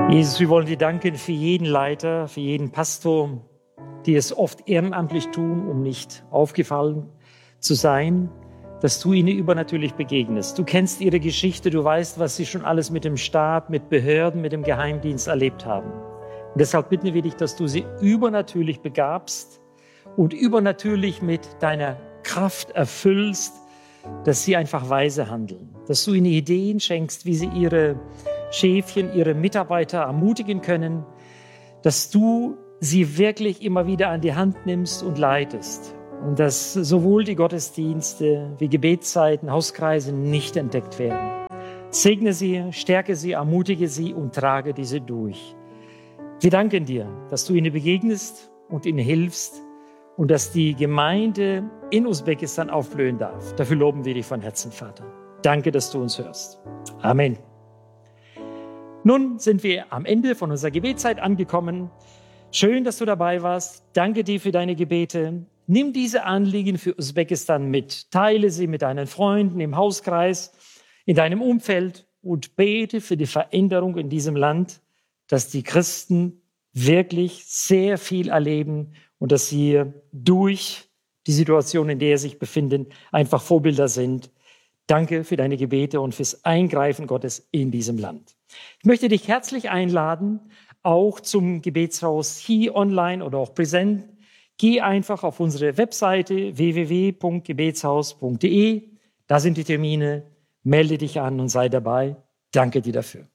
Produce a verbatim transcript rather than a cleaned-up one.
Jesus, wir wollen dir danken für jeden Leiter, für jeden Pastor, die es oft ehrenamtlich tun, um nicht aufgefallen zu sein, dass du ihnen übernatürlich begegnest. Du kennst ihre Geschichte, du weißt, was sie schon alles mit dem Staat, mit Behörden, mit dem Geheimdienst erlebt haben. Und deshalb bitten wir dich, dass du sie übernatürlich begabst und übernatürlich mit deiner Kraft erfüllst, dass sie einfach weise handeln. Dass du ihnen Ideen schenkst, wie sie ihre Schäfchen, ihre Mitarbeiter ermutigen können, dass du sie wirklich immer wieder an die Hand nimmst und leitest. Und dass sowohl die Gottesdienste wie Gebetszeiten, Hauskreise nicht entdeckt werden. Segne sie, stärke sie, ermutige sie und trage diese durch. Wir danken dir, dass du ihnen begegnest und ihnen hilfst und dass die Gemeinde in Usbekistan aufblühen darf. Dafür loben wir dich von Herzen, Vater. Danke, dass du uns hörst. Amen. Nun sind wir am Ende von unserer Gebetszeit angekommen. Schön, dass du dabei warst. Danke dir für deine Gebete. Nimm diese Anliegen für Usbekistan mit. Teile sie mit deinen Freunden im Hauskreis, in deinem Umfeld und bete für die Veränderung in diesem Land, dass die Christen wirklich sehr viel erleben und dass sie durch die Situation, in der sie sich befinden, einfach Vorbilder sind. Danke für deine Gebete und fürs Eingreifen Gottes in diesem Land. Ich möchte dich herzlich einladen, auch zum Gebetshaus hier online oder auch präsent. Geh einfach auf unsere Webseite w w w punkt gebetshaus punkt de. Da sind die Termine. Melde dich an und sei dabei. Danke dir dafür.